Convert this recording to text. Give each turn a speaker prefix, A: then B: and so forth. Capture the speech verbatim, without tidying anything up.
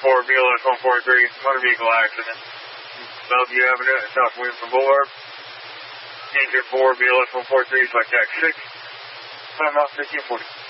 A: four, B L S one four three, motor vehicle accident. Bellevue Avenue at South Williamson Boulevard. Engine four, B L S one four three, flight tax six. Time out fifteen forty.